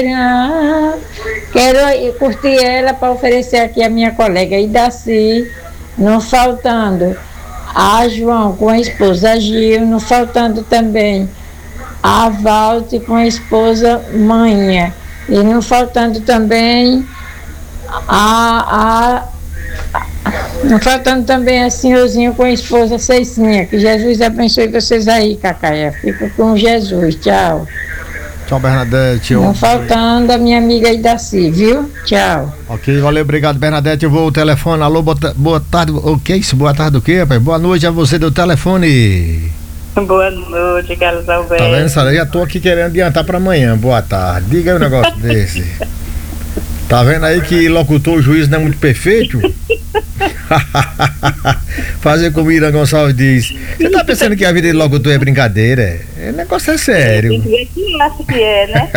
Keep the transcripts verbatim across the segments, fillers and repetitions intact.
Quero curtir ela para oferecer aqui a minha colega Idaci, não faltando a João com a esposa Gil, não faltando também a Valte com a esposa Manha, e não faltando também a, a, não faltando também a senhorzinho com a esposa Ceicinha. Que Jesus abençoe vocês aí, Cacaia. Fico com Jesus, tchau. Tchau, Bernadette. Não faltando a minha amiga Idaci, viu? Tchau. Ok, valeu, obrigado, Bernadette. Eu vou o telefone. Alô, boa, boa tarde. O que é isso? Boa tarde o quê, rapaz? Boa noite a você do telefone. Boa noite, Carlos Alberto. Tá vendo, Sara? Já tô aqui querendo adiantar pra amanhã. Boa tarde. Diga aí um negócio desse. Tá vendo aí que locutor, o juiz não é muito perfeito? Fazer como o Irã Gonçalves diz. Você tá pensando que a vida de locutor é brincadeira? O negócio é sério. Tem que ver quem acha que é, né?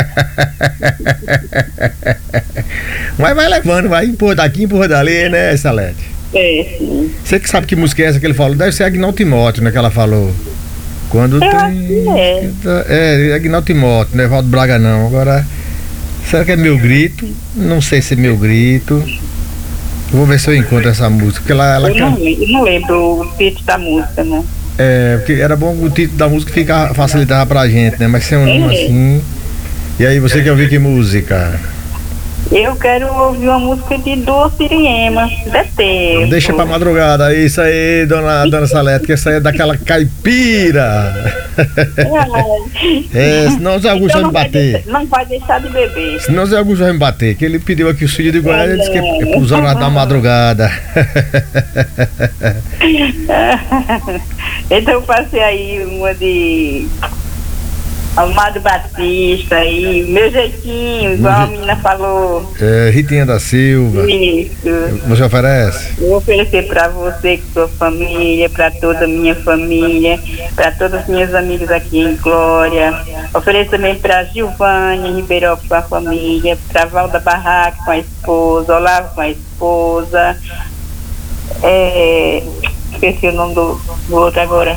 Mas vai levando, vai empurra daqui, empurra dali, né, Salete? É, sim. Você que sabe que música é essa que ele falou? Deve ser Agnaldo Timóteo, né, que ela falou. Quando Eu tem... acho que é. É, Agnaldo Timóteo, não é Valdo Braga não. Agora, será que é Meu Grito? Não sei se é Meu Grito. Vou ver se eu encontro essa música. Porque ela, ela Eu, não, eu não lembro o título da música, né? É, porque era bom o título da música ficar, facilitava pra gente, né? Mas sem um nome assim. E aí, você quer ouvir que música? Eu quero ouvir uma música de Duas Siriema, Detesto. Deixa pra madrugada, isso aí, dona, dona Salete, que essa aí é daquela caipira. É, senão o Zé Augusto Então vai me bater. Deixar, não vai deixar de beber. Senão o Zé Augusto vai me bater, que ele pediu aqui o filho de Goiás, ele disse que é pros horas da madrugada. Então eu passei aí uma de Amado Batista aí, meu jeitinho, igual a menina falou. É, Ritinha da Silva. Isso. Você oferece? Eu vou oferecer para você, com sua família, para toda a minha família, para todas as minhas amigas aqui em Glória. Ofereço também para Gilvânia Ribeirão com a família, para Valda Barraca com a esposa, Olavo com a esposa. É, esqueci o nome do, do outro agora.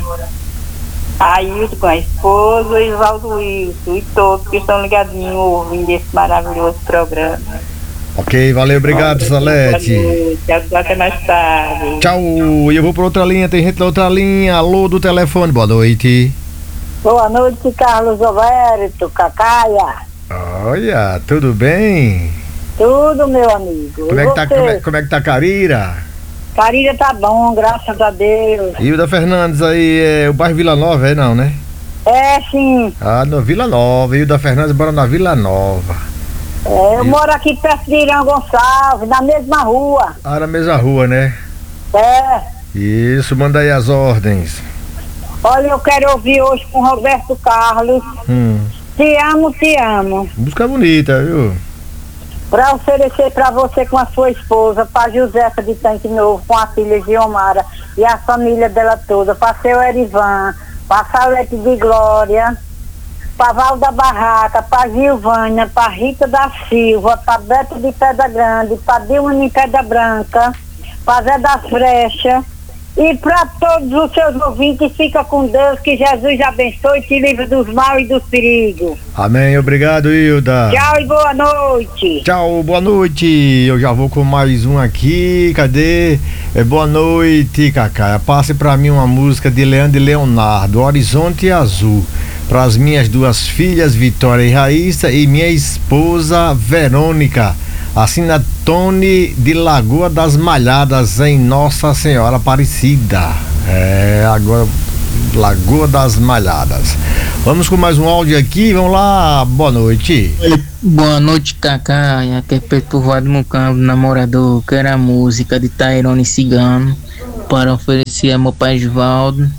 Ailton com a esposa e Valdo Wilson e todos que estão ligadinhos ouvindo esse maravilhoso programa. Ok, valeu, obrigado, Salete. Tchau, até mais tarde. Tchau, e eu vou para outra linha, tem gente da outra linha. Alô do telefone, boa noite. Boa noite, Carlos Alberto, Cacaia. Olha, tudo bem? Tudo, meu amigo. Como é que tá, como é, como é que tá Carira? Carira tá bom, graças a Deus. E o da Fernandes aí, é o bairro Vila Nova, é não, né? É, sim. Ah, no Vila Nova, e o da Fernandes mora na Vila Nova. É, eu e... moro aqui perto de Irã Gonçalves, na mesma rua. Ah, na mesma rua, né? É. Isso, manda aí as ordens. Olha, eu quero ouvir hoje com Roberto Carlos. Hum. Te amo, te amo. Música bonita, viu? Para oferecer para você com a sua esposa, para Josefa de Tanque Novo, com a filha Giomara e a família dela toda, para seu Erivan, para Salete de Glória, para Valda Barraca, para Gilvânia, para Rita da Silva, para Beto de Pedra Grande, para Dilma de Pedra Branca, para Zé das Frechas. E para todos os seus ouvintes, fica com Deus, que Jesus abençoe e te livre dos mal e dos perigos. Amém, obrigado, Hilda. Tchau e boa noite. Tchau, boa noite. Eu já vou com mais um aqui, cadê? É, boa noite, Cacá. Passe para mim uma música de Leandro e Leonardo, Horizonte Azul. Para as minhas duas filhas, Vitória e Raíssa, e minha esposa, Verônica. Assina Tony de Lagoa das Malhadas, em Nossa Senhora Aparecida. É, agora Lagoa das Malhadas. Vamos com mais um áudio aqui, vamos lá, boa noite. Boa noite, Cacá, aqui é Perturvado no Campo, namorador. Quero a música de Tairone Cigano para oferecer a meu pai Givaldo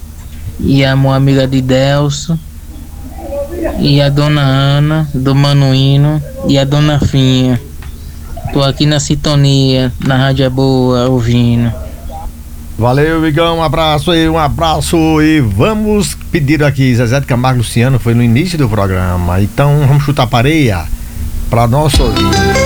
e a minha amiga de Delso e a dona Ana, do Manuíno e a dona Finha. Tô aqui na sintonia, na Rádio Boa, ouvindo. Valeu, Migão, um abraço aí, um abraço. E vamos pedir aqui, Zezé de Camargo Luciano foi no início do programa. Então vamos chutar a pareia para nosso ouvinte.